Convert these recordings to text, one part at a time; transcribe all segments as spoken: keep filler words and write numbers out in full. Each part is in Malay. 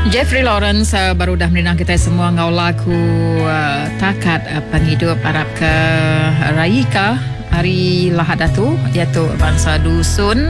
Jeffrey Lawrence uh, baru dah menenang kita semua ngau lagu uh, takat uh, penghidup Arab ke Rayika hari Lahad Datu, iaitu bangsa dusun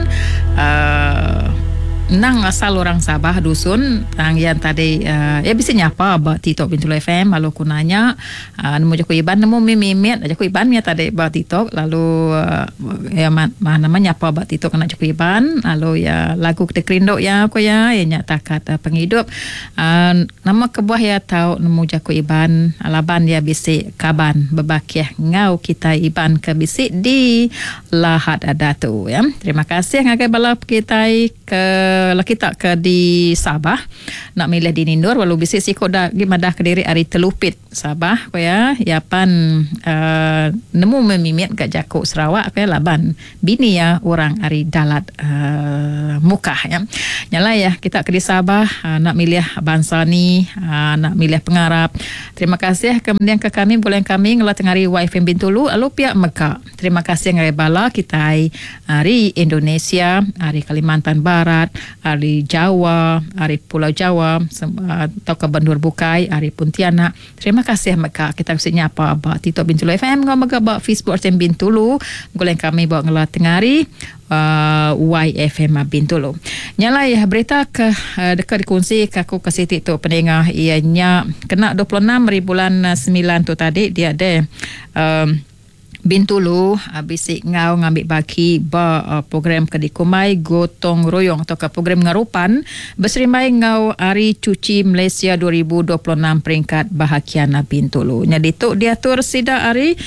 uh, nang asal orang Sabah dusun tang yang tadi uh, ya bisa nyapa ba TikTok Bintul F M lalu ku nanya uh, nemu jaku iban nemu mimimet jaku iban ya tadi ba TikTok lalu uh, ya mana namanya apa ba TikTok kena jaku iban lalu ya lagu kita kerindo ya aku ya ya nyatakan uh, penghidup uh, nama kebuah ya tahu nemu jaku iban alaban ya bisi kaban bebakiah ngau kita iban ke bisi di Lahad Datu ya. Terima kasih ngagai balap kita ke laki tak ke di Sabah nak milih di Nindur walau bisik sikot dah gimadah ke diri hari telupit Sabah ko ya yapan uh, nemu memimit kat Jakuk Sarawak ko ya laban bini ya orang hari dalat uh, mukah ya nyala ya kita ke di Sabah uh, nak milih bangsa ni uh, nak milih pengarap. Terima kasih kemudian ke kami boleh kami ngelat ngari Y F M Bintulu lalu pihak Mekah. Terima kasih ngari bala kita hari Indonesia, hari Kalimantan Barat, hari Jawa, hari Pulau Jawa, atau ke Bendur Bukai, hari Pontianak. Terima kasih Mekah. Kita mesti nyapa ba TikTok Bintulu F M, ngau mega ba Facebook F M Bintulu. Boleh kami bawa ngelat tengari uh, Y F M Bintulu. Nyala ya berita ke uh, dekat dikongsi ke aku kasih TikTok pendengar ianya kena dua puluh enam hari bulan sembilan tu tadi dia ada um, Bintulu bisik ngau ngambil baki ba uh, program kedikumai gotong royong atau ke program ngarupan berserimai ngau hari cuci Malaysia dua ribu dua puluh enam peringkat bahagian Bintulu. Jadi tu diatur sida hari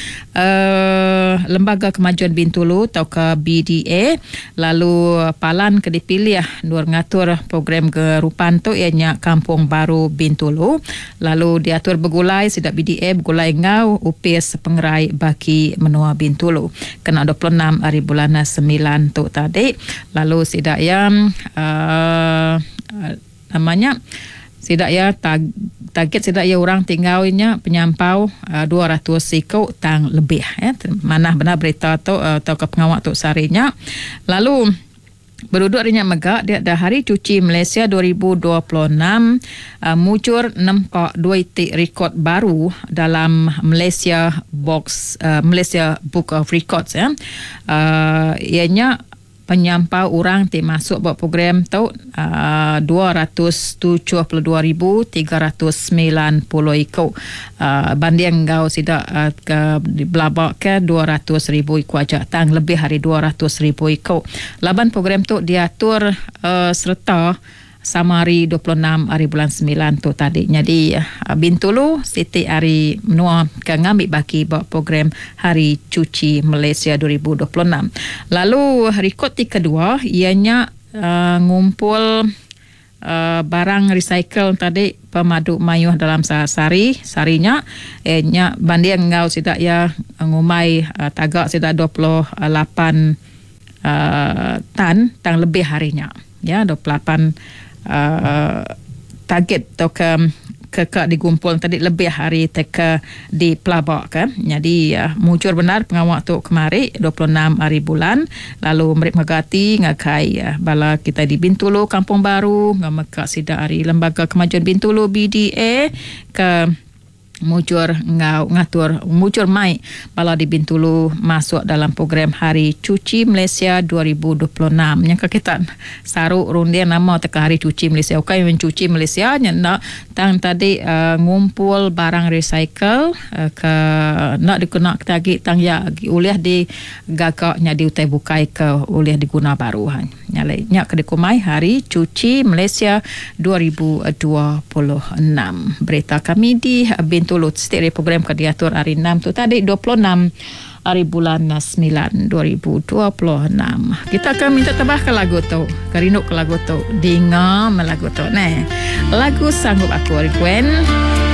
uh, Lembaga Kemajuan Bintulu atau ke B D A lalu palan ke dipilih nur ngatur program kerupan tu ianya Kampung Baru Bintulu lalu diatur begulai sida B D A begulai ngau upis pengerai baki menua Bintulu kena dua puluh enam hari bulan sembilan tu tadi lalu sidak yang uh, namanya sidak ya tag, target sidak ya orang tinggalnya penyampau uh, dua ratus sikau tang lebih ya mana benar berita tu uh, atau ke pengawal tu sarinya lalu berduduk harinya megak dia dah hari cuci Malaysia dua ribu dua puluh enam uh, muncul nampak dua titik rekod baru dalam Malaysia box uh, Malaysia Book of Records ya. Uh, ianya penyampau orang ti masuk buat program tu uh, dua ratus tujuh puluh dua ribu tiga ratus sembilan puluh ikut uh, banding kau sidak uh, ke belabak ke dua ratus ribu ikut aja tang lebih hari dua ratus ribu ikut laban program tu diatur uh, serta sama hari dua puluh enam hari bulan sembilan tu tadi. Jadi uh, Bintulu Siti hari menua ke ngambil baki buat program Hari Cuci Malaysia dua ribu dua puluh enam. Lalu rekod kedua ianya uh, ngumpul uh, barang recycle tadi pemadu mayuh dalam sehari sarinya eh nya banding ngau sidak ya ngumai uh, tagak sidak dua puluh lapan uh, tan tang lebih harinya ya dua puluh lapan Uh, target atau ke ke, ke digumpul tadi lebih hari teka di pelabak kan. Jadi uh, muncul benar pengawal tu kemari dua puluh enam hari bulan lalu merik megati ngakai uh, bala kita di Bintulu Kampung Baru ngameka sida hari Lembaga Kemajuan Bintulu B D A ke muncul ngau ngatur muncul mai bala di Bintulu masuk dalam program Hari Cuci Malaysia dua ribu dua puluh enam yang kita saru rundian nama teka Hari Cuci Malaysia okay mencuci Malaysia nak tang tadi uh, ngumpul barang recycle uh, ke nak dikena tagi tang ya uliah di gagaknya di utai bukai ke uliah diguna baru han nyale nyak ke dikumai Hari Cuci Malaysia dua ribu dua puluh enam. Berita kami di Bintulu Tulu setiap program ke diatur hari enam tu tadi dua puluh enam hari bulan sembilan dua ribu dua puluh enam. Kita akan minta tambah ke lagu tu kerinuk ke lagu tu dengar lagu tu ne lagu Sanggup Aku Gwen